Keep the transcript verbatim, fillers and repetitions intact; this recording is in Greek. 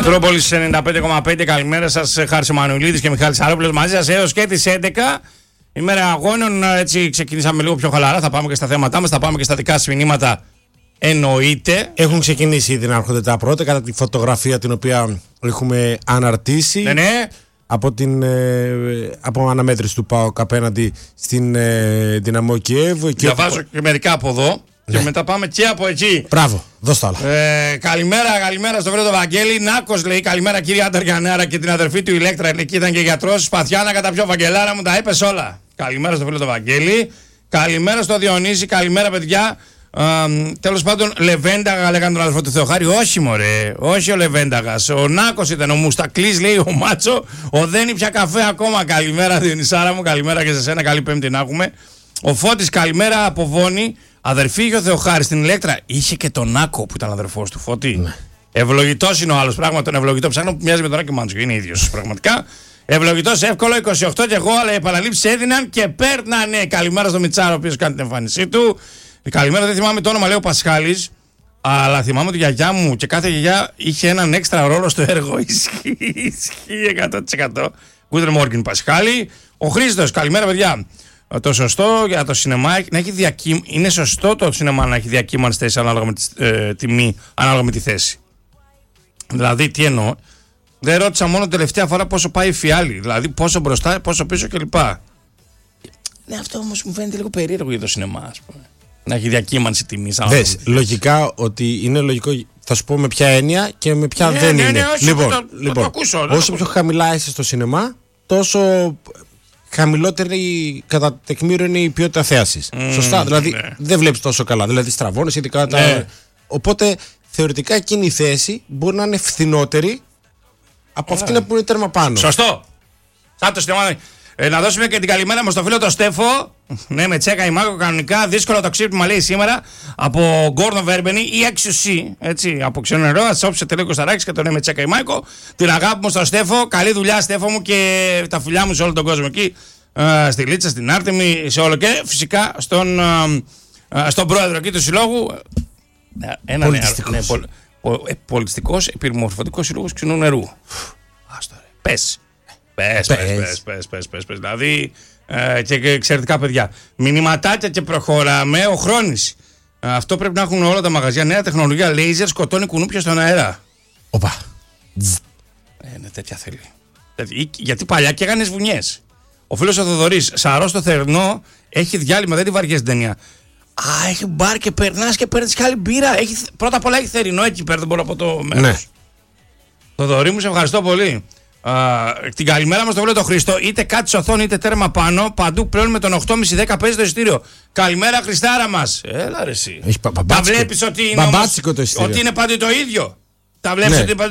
Μετρόπολης ενενήντα πέντε κόμμα πέντε. Καλημέρα σας, Χάρης Εμμανουηλίδης και Μιχάλης Αρόπουλος μαζί σας έως και τις έντεκα. Ημέρα αγώνων, έτσι ξεκινήσαμε λίγο πιο χαλαρά. Θα πάμε και στα θέματά μας, θα πάμε και στα δικά σας μηνύματα. Εννοείται. Έχουν ξεκινήσει ήδη να έρχονται τα πρώτα κατά τη φωτογραφία την οποία έχουμε αναρτήσει. Ναι, ναι. Από την ε, από αναμέτρηση του ΠΑΟΚ απέναντι στην ε, Δυναμό Κιέβου. Διαβάζω και μερικά από εδώ. Ναι. Και μετά πάμε και από εκεί. Μπράβο, δώσ' τα άλλα. Ε, καλημέρα, καλημέρα στο βρέτο Βαγγέλη. Νάκος λέει: καλημέρα κυρία Ανταργιανέρα και την αδερφή του Ηλέκτρα. Εκεί ήταν και γιατρός. Σπαθιάνα κατά πιο Βαγγελάρα μου τα είπες όλα. Καλημέρα στο βρέτο Βαγγέλη. Καλημέρα στο Διονύση. Καλημέρα παιδιά. Ε, τέλος πάντων, Λεβένταγα λέγανε τον αδερφό του Θεοχάρη. Όχι, μωρέ, όχι ο Λεβένταγας. Ο Νάκος ήταν ο Μουστακλής, λέει ο Μάτσο. Ο δεν πια καφέ ακόμα. Καλημέρα, Διονυσάρα μου. Καλημέρα και σε σένα. Καλή Πέμπτη να έχουμε. Ο Φώτης, καλημέρα από Βόνη. Αδερφή είχε ο Θεοχάρης στην Ηλέκτρα. Είχε και τον Νάκο που ήταν αδερφός του Φώτη. Ναι. Ευλογητός είναι ο άλλος. Πράγμα τον ευλογητό. Ψάχνω που μοιάζει με τον Άκη Μάντσο. Είναι ίδιος πραγματικά. Ευλογητός, εύκολο. είκοσι οκτώ και εγώ, αλλά οι επαναλήψεις έδιναν και παίρνανε. Καλημέρα στο Μιτσάρο, ο οποίος κάνει την εμφάνισή του. Καλημέρα, δεν θυμάμαι το όνομα, λέει ο Πασχάλης. Αλλά θυμάμαι ότι η γιαγιά μου και κάθε γιαγιά είχε έναν έξτρα ρόλο στο έργο. Ισχύει, ισχύει εκατό τοις εκατό. Good morning, Πασχάλη. Ο Χρήστος, καλημέρα, παιδιά. Το σωστό για το σινεμά να έχει διακύμ... είναι σωστό το σινεμά να έχει διακύμανση θέση ανάλογα με τη ε, τιμή, ανάλογα με τη θέση. Δηλαδή, τι εννοώ. Δεν ρώτησα μόνο τελευταία φορά πόσο πάει η φιάλη. Δηλαδή, πόσο μπροστά, πόσο πίσω κλπ. Ναι, αυτό όμως μου φαίνεται λίγο περίεργο για το σινεμά, ας πούμε. Να έχει διακύμανση τιμής. Δες, λογικά ότι είναι λογικό. Θα σου πω με ποια έννοια και με ποια ναι, δεν ναι, ναι, είναι. Ναι, λοιπόν, το, λοιπόν το, το ακούσω, όσο το πιο χαμηλά είσαι στο σινεμά, τόσο χαμηλότερη κατά τεκμήριο είναι η ποιότητα θέασης. Mm, Σωστά. Δηλαδή ναι. δεν βλέπεις τόσο καλά. Δηλαδή στραβώνεις ειδικά τα. Ναι. Οπότε θεωρητικά εκείνη η θέση μπορεί να είναι φθηνότερη από yeah. αυτήν που είναι τέρμα πάνω. Σωστό. Σαν το σινεμά. Ε, να δώσουμε και την καλημέρα μας στο φίλο τον Στέφο. Ναι, με τσέκα η Μάκο κανονικά. Δύσκολο το ξύπνημα λέει σήμερα από Γκόρνο Βέρμπενη ή εξουσί. Έτσι, από ξένο νερό. Α όψε τελείω Κωνσταντάκη και τον ναι, με τσέκα η Μάκο. Την αγάπη μου στον Στέφο. Καλή δουλειά, Στέφο μου, και τα φιλιά μου σε όλο τον κόσμο εκεί. Ε, στη Λίτσα, στην Άρτεμη, σε όλο και φυσικά στον, ε, στον πρόεδρο εκεί του συλλόγου. Ένα πολιτιστικός. Ναι, πολ, πο, ε, πολιτιστικός επιμορφωτικός σύλλογος ξινού νερού. Άστο ρε. Πες. Πες, πες, πες, πες, πες, πες, πες. Δηλαδή ε, και, και εξαιρετικά παιδιά. Μηνυματάκια και προχωράμε. Ο Χρόνης. Ε, αυτό πρέπει να έχουν όλα τα μαγαζιά. Νέα τεχνολογία, λέιζερ, σκοτώνει κουνούπια στον αέρα. Οπα. Ε, ναι, τέτοια θέλει. Τέτοια. Γιατί παλιά καίγανε βουνιές. Ο φίλος ο Θοδωρής, Σαρό στο Θερνό, έχει διάλειμμα, δεν τη βαριές την ταινία. Α, έχει μπαρ και περνάς και παίρνεις και άλλη μπύρα. Έχει, πρώτα απ' όλα έχει θερινό εκεί πέρα, δεν μπορώ από το μέρος. Ναι. Θοδωρή μου, σε ευχαριστώ πολύ. Uh, την καλημέρα μας το βλέπει το Χριστό. Είτε κάτι σε οθόνη είτε τέρμα πάνω. Παντού πλέον με τον οκτώ και μισή δέκα παίζει το εισιτήριο. Καλημέρα Χριστάρα μας. Έλα ρε εσύ. Έχει, τα βλέπεις ότι είναι, όμως, το ότι είναι πάντοτε το ίδιο. Τα βλέπεις ναι. ότι είναι